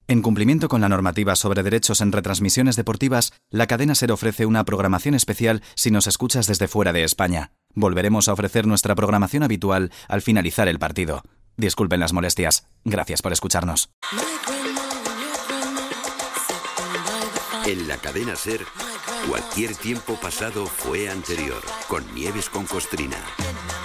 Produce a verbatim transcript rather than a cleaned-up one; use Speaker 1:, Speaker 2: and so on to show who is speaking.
Speaker 1: En cumplimiento con la normativa sobre derechos en retransmisiones deportivas, la cadena SER ofrece una programación especial si nos escuchas desde fuera de España. Volveremos a ofrecer nuestra programación habitual al finalizar el partido. Disculpen las molestias. Gracias por escucharnos.
Speaker 2: En la cadena SER, cualquier tiempo pasado fue anterior, con Nieves con Costrina.